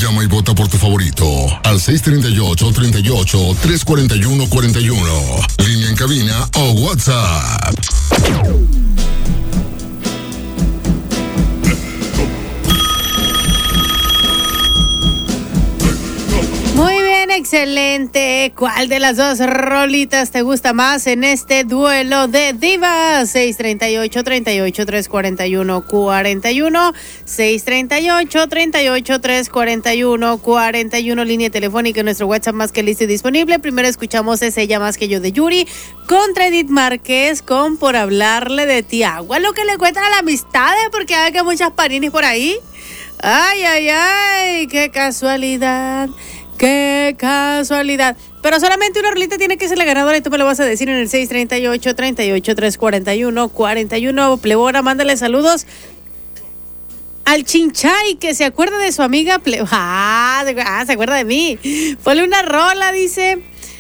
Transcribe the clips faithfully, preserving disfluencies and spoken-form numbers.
Llama y vota por tu favorito al seis tres ocho, tres ocho, tres cuatro uno, cuatro uno. Línea en cabina o WhatsApp. Muy bien, excelente. ¿Cuál de las dos rolitas te gusta más en este duelo de divas? seis tres ocho, tres ocho, tres cuatro uno, cuatro uno. seis tres ocho, tres ocho, tres cuatro uno, cuatro uno. Línea telefónica en nuestro WhatsApp más que listo y disponible. Primero escuchamos Es ella más que yo de Yuri contra Edith Márquez con Por hablarle de ti. Agua lo que le cuentan a la amistad, ¿eh? Porque hay que muchas paninis por ahí. Ay, ay, ay, qué casualidad. ¡Qué casualidad! Pero solamente una rolita tiene que ser la ganadora y tú me lo vas a decir en el seis tres ocho, tres ocho, tres cuatro uno, cuatro uno. Plebona, mándale saludos al Chinchay, que se acuerda de su amiga Ple... ah, ah, se acuerda de mí. Ponle una rola, dice.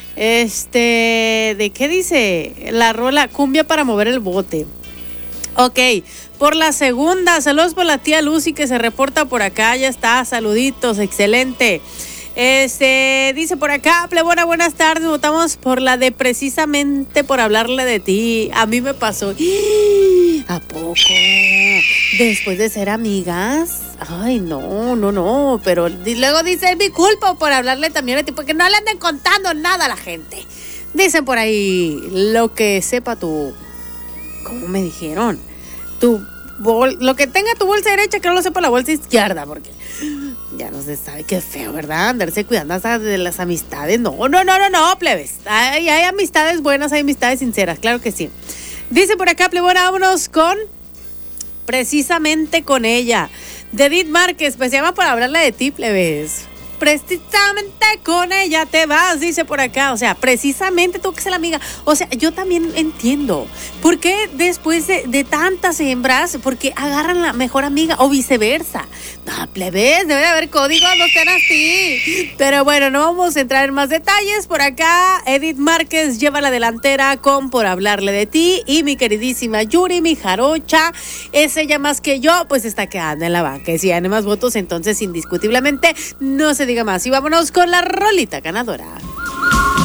Este, ¿de qué dice? La rola Cumbia para mover el bote. Ok, por la segunda, saludos por la tía Lucy que se reporta por acá, ya está, saluditos, excelente. Este, dice por acá, plebona, buenas tardes, votamos por la de Precisamente por hablarle de ti. A mí me pasó. ¿A poco? Después de ser amigas. Ay, no, no, no. Pero y luego dice, es mi culpa por hablarle también a ti, porque no le anden contando nada a la gente. Dicen por ahí, lo que sepa tu... ¿Cómo me dijeron? Tu bol, lo que tenga tu bolsa derecha, que no lo sepa la bolsa izquierda, porque... Ya no se sabe, qué feo, ¿verdad? Andarse cuidando hasta de las amistades. No, no, no, no, no, plebes. Hay, hay amistades buenas, hay amistades sinceras, claro que sí. Dice por acá, plebona, vámonos con Precisamente con ella. De Edith Márquez, pues se llama Por hablarle de ti, plebes. Precisamente con ella te vas, dice por acá. O sea, precisamente tú que ser la amiga. O sea, yo también entiendo. ¿Por qué después de, de tantas hembras, por qué agarran la mejor amiga o viceversa? No, plebes, debe de haber códigos, no sean así. Pero bueno, no vamos a entrar en más detalles. Por acá, Edith Márquez lleva la delantera con Por hablarle de ti. Y mi queridísima Yuri, mi jarocha, es ella más que yo, pues está quedando en la banca. Y si hay más votos, entonces indiscutiblemente no se diga más. Y vámonos con la rolita ganadora.